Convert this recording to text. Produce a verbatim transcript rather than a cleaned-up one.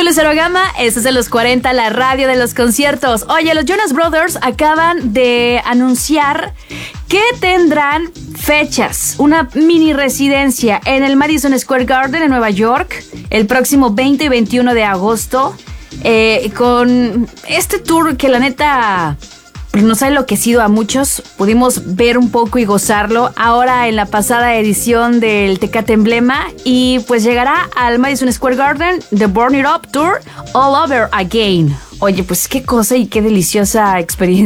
soy Lucero Gama, esto es de los cuarenta, la radio de los conciertos. Oye, los Jonas Brothers acaban de anunciar que tendrán fechas, una mini residencia en el Madison Square Garden en Nueva York el próximo veinte y veintiuno de agosto, eh, con este tour que la neta nos ha enloquecido a muchos. Pudimos ver un poco y gozarlo ahora en la pasada edición del Tecate Emblema, y pues llegará al Madison Square Garden The Burn It Up Tour All Over Again. Oye, pues qué cosa y qué deliciosa experiencia.